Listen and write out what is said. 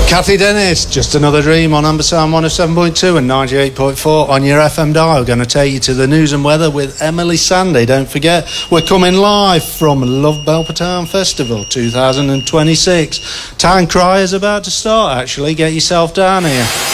Kathy Dennis, Just Another Dream on Ambersand 107.2 and 98.4 on your FM dial. Going to take you to the news and weather with Emily Sandy. Don't forget, we're coming live from Love Belpertown Festival 2026. Town Cry is about to start, actually. Get yourself down here.